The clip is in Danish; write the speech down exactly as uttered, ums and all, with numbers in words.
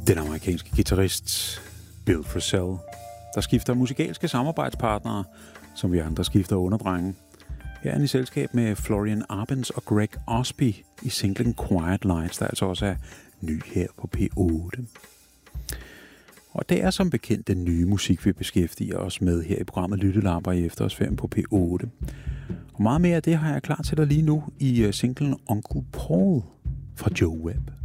Den amerikanske guitarist Bill Frisell, der skifter musikalske samarbejdspartnere, som vi andre skifter underdrenge. Her er han i selskab med Florian Arbenz og Greg Osby i singlen Quiet Lights, der altså også er ny her på P otte. Og det er som bekendt den nye musik, vi beskæftiger os med her i programmet Lyttelapper i efterårsferien på P otte. Og meget mere af det har jeg klar til dig lige nu i singlen Uncle Paul fra Joe Webb.